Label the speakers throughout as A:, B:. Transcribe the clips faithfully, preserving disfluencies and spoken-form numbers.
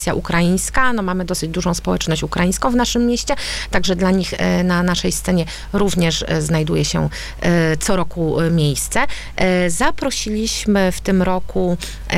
A: ukraińska, no mamy dosyć dużą społeczność ukraińską w naszym mieście, także dla nich na naszej scenie również znajduje się co roku miejsce. Zaprosiliśmy w tym roku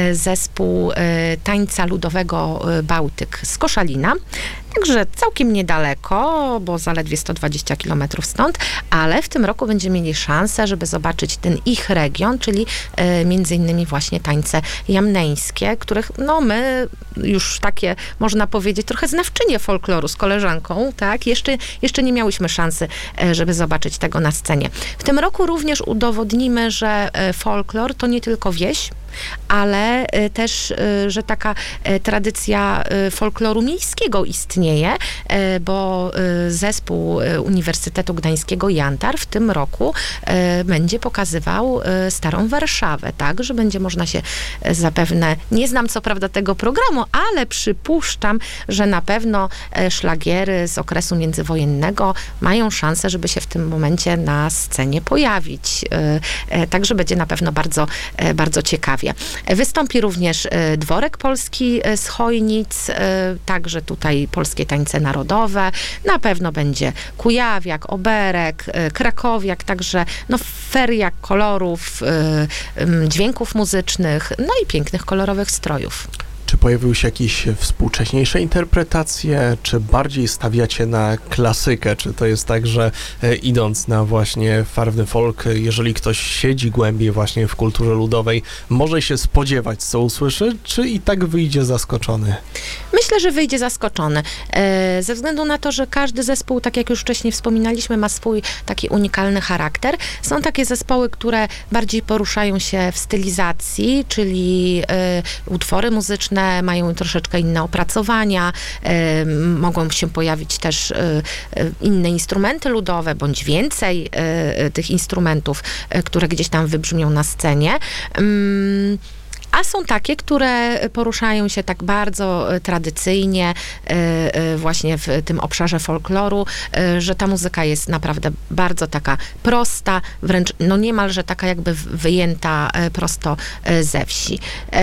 A: zespół tańca ludowego Bałtyk z Koszalina, także całkiem niedaleko, bo zaledwie sto dwadzieścia kilometrów stąd, ale w tym roku będziemy mieli szansę, żeby zobaczyć ten ich region, czyli e, między innymi właśnie tańce jamneńskie, których no my już takie, można powiedzieć, trochę znawczynie folkloru z koleżanką, tak? Jeszcze, jeszcze nie miałyśmy szansy, e, żeby zobaczyć tego na scenie. W tym roku również udowodnimy, że e, folklor to nie tylko wieś, ale y, też, y, że taka y, tradycja y, folkloru miejskiego istnieje, y, bo y, zespół y, Uniwersytetu Gdańskiego Jantar w tym roku y, będzie pokazywał y, Starą Warszawę, tak, że będzie można się y, zapewne, nie znam co prawda tego programu, ale przypuszczam, że na pewno y, szlagiery z okresu międzywojennego mają szansę, żeby się w tym momencie na scenie pojawić. Y, y, także będzie na pewno bardzo, y, bardzo ciekawie. Wystąpi również Dworek Polski z Chojnic, także tutaj polskie tańce narodowe. Na pewno będzie Kujawiak, Oberek, Krakowiak, także no, feria kolorów, dźwięków muzycznych, no i pięknych, kolorowych strojów.
B: Czy pojawiły się jakieś współcześniejsze interpretacje, czy bardziej stawiacie na klasykę? Czy to jest tak, że e, idąc na właśnie farwny folk, jeżeli ktoś siedzi głębiej właśnie w kulturze ludowej, może się spodziewać, co usłyszy, czy i tak wyjdzie zaskoczony?
A: Myślę, że wyjdzie zaskoczony. E, ze względu na to, że każdy zespół, tak jak już wcześniej wspominaliśmy, ma swój taki unikalny charakter. Są takie zespoły, które bardziej poruszają się w stylizacji, czyli e, utwory muzyczne, mają troszeczkę inne opracowania, e, mogą się pojawić też e, e, inne instrumenty ludowe, bądź więcej e, tych instrumentów, e, które gdzieś tam wybrzmią na scenie. Mm. A są takie, które poruszają się tak bardzo tradycyjnie właśnie w tym obszarze folkloru, że ta muzyka jest naprawdę bardzo taka prosta, wręcz no niemalże taka jakby wyjęta prosto ze wsi.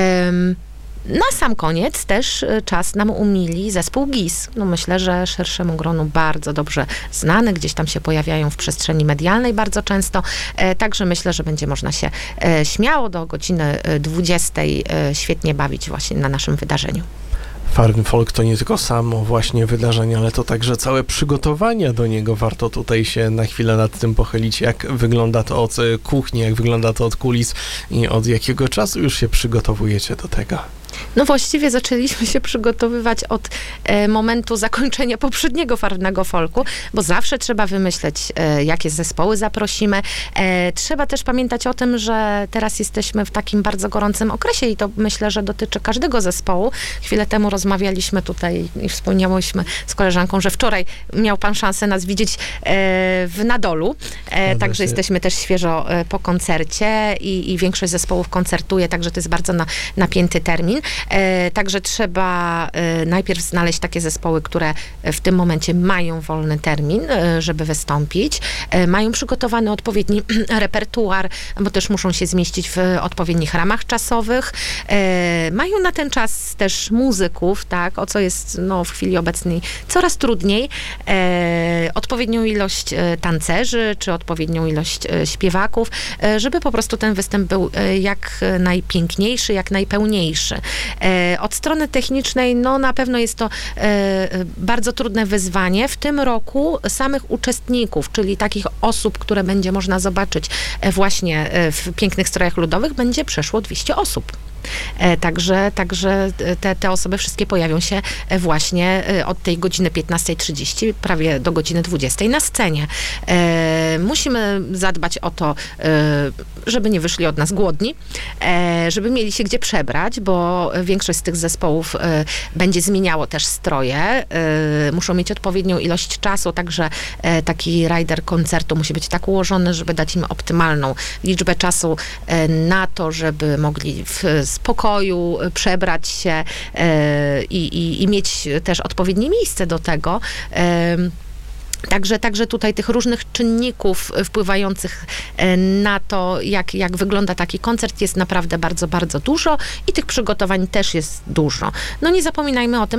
A: Na sam koniec też czas nam umili zespół Gis. No myślę, że szerszemu gronu bardzo dobrze znany, gdzieś tam się pojawiają w przestrzeni medialnej bardzo często, e, także myślę, że będzie można się e, śmiało do godziny dwudziestej e, świetnie bawić właśnie na naszym wydarzeniu.
B: Farwny folk to nie tylko samo właśnie wydarzenie, ale to także całe przygotowania do niego. Warto tutaj się na chwilę nad tym pochylić, jak wygląda to od kuchni, jak wygląda to od kulis i od jakiego czasu już się przygotowujecie do tego.
A: No właściwie zaczęliśmy się przygotowywać od e, momentu zakończenia poprzedniego farwnego folku, bo zawsze trzeba wymyśleć, e, jakie zespoły zaprosimy. E, trzeba też pamiętać o tym, że teraz jesteśmy w takim bardzo gorącym okresie i to myślę, że dotyczy każdego zespołu. Chwilę temu rozmawialiśmy tutaj i wspomniałyśmy z koleżanką, że wczoraj miał pan szansę nas widzieć e, w Nadolu, e, także się. Jesteśmy też świeżo e, po koncercie i, i większość zespołów koncertuje, także to jest bardzo na, napięty termin. E, także trzeba e, najpierw znaleźć takie zespoły, które w tym momencie mają wolny termin, e, żeby wystąpić. E, mają przygotowany odpowiedni repertuar, bo też muszą się zmieścić w odpowiednich ramach czasowych. E, mają na ten czas też muzyków, tak, o co jest no, w chwili obecnej coraz trudniej. E, odpowiednią ilość e, tancerzy, czy odpowiednią ilość e, śpiewaków, e, żeby po prostu ten występ był e, jak najpiękniejszy, jak najpełniejszy. Od strony technicznej, no na pewno jest to bardzo trudne wyzwanie. W tym roku samych uczestników, czyli takich osób, które będzie można zobaczyć właśnie w pięknych strojach ludowych, będzie przeszło dwieście osób. Także, także te, te osoby wszystkie pojawią się właśnie od tej godziny piętnastej trzydzieści prawie do godziny dwudziestej na scenie. Musimy zadbać o to, żeby nie wyszli od nas głodni, żeby mieli się gdzie przebrać, bo większość z tych zespołów będzie zmieniało też stroje. Muszą mieć odpowiednią ilość czasu, także taki rider koncertu musi być tak ułożony, żeby dać im optymalną liczbę czasu na to, żeby mogli w spokoju przebrać się i, i, i mieć też odpowiednie miejsce do tego. Także, także tutaj tych różnych czynników wpływających na to, jak, jak wygląda taki koncert, jest naprawdę bardzo, bardzo dużo i tych przygotowań też jest dużo. No nie zapominajmy o tym,